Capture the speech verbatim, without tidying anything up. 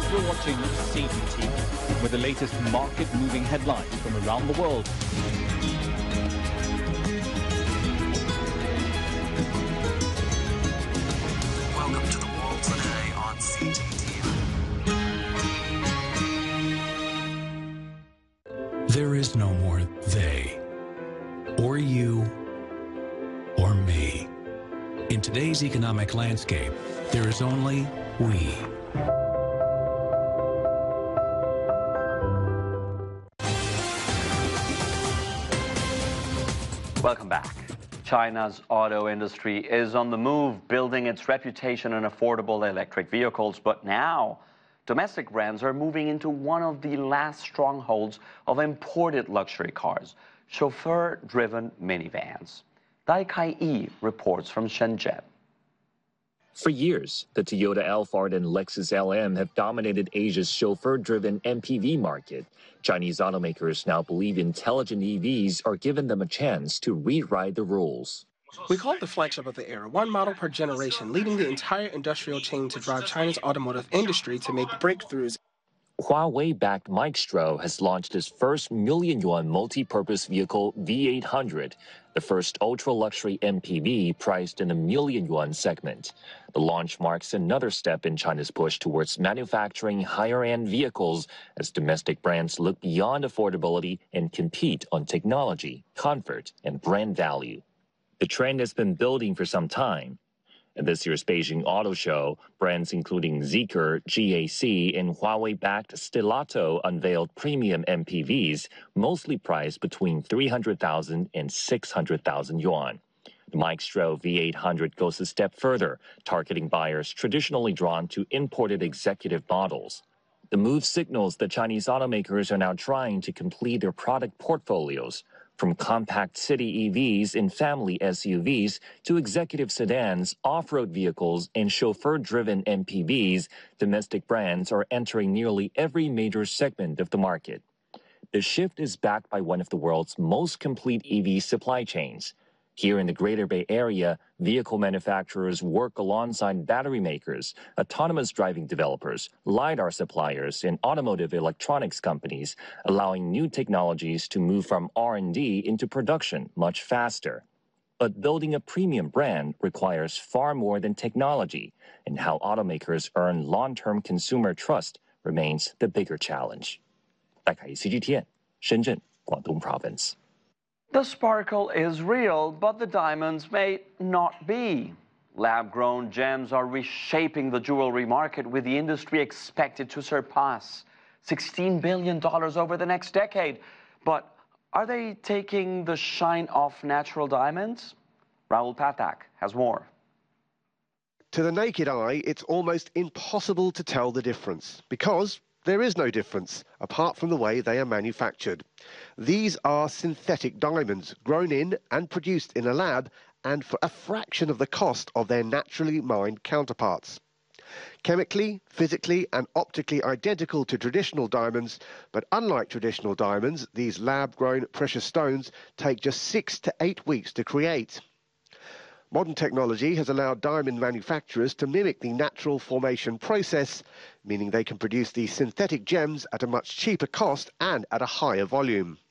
You're watching C G T V with the latest market-moving headlines from around the world. Welcome to the world today on C G T V. There is no more they, or you, or me. In today's economic landscape, there is only we. Welcome back. China's auto industry is on the move, building its reputation in affordable electric vehicles. But now, domestic brands are moving into one of the last strongholds of imported luxury cars, chauffeur-driven minivans. Dai Kai-yi reports from Shenzhen. For years, the Toyota Alphard and Lexus L M have dominated Asia's chauffeur-driven M P V market. Chinese automakers now believe intelligent E Vs are giving them a chance to rewrite the rules. We call it the flagship of the era, one model per generation, leading the entire industrial chain to drive China's automotive industry to make breakthroughs. Huawei-backed Maestro has launched its first million-yuan multi-purpose vehicle V eight hundred, the first ultra-luxury M P V priced in the million-yuan segment. The launch marks another step in China's push towards manufacturing higher-end vehicles as domestic brands look beyond affordability and compete on technology, comfort, and brand value. The trend has been building for some time. At this year's Beijing Auto Show, brands including Zeekr, G A C, and Huawei-backed Stelato unveiled premium M P Vs, mostly priced between three hundred thousand and six hundred thousand yuan. The Maestro V eight hundred goes a step further, targeting buyers traditionally drawn to imported executive models. The move signals that Chinese automakers are now trying to complete their product portfolios, from compact city E Vs and family S U Vs to executive sedans, off-road vehicles, and chauffeur-driven M P Vs. Domestic brands are entering nearly every major segment of the market. The shift is backed by one of the world's most complete E V supply chains. Here in the Greater Bay Area, vehicle manufacturers work alongside battery makers, autonomous driving developers, LiDAR suppliers, and automotive electronics companies, allowing new technologies to move from R and D into production much faster. But building a premium brand requires far more than technology, and how automakers earn long-term consumer trust remains the bigger challenge. 戴凯 C G T N 深圳广东 Province. The sparkle is real, but the diamonds may not be. Lab-grown gems are reshaping the jewelry market, with the industry expected to surpass sixteen billion dollars over the next decade. But are they taking the shine off natural diamonds? Rahul Pathak has more. To the naked eye, it's almost impossible to tell the difference, because there is no difference, apart from the way they are manufactured. These are synthetic diamonds, grown in and produced in a lab, and for a fraction of the cost of their naturally mined counterparts. Chemically, physically, and optically identical to traditional diamonds, but unlike traditional diamonds, these lab-grown precious stones take just six to eight weeks to create. Modern technology has allowed diamond manufacturers to mimic the natural formation process, meaning they can produce these synthetic gems at a much cheaper cost and at a higher volume.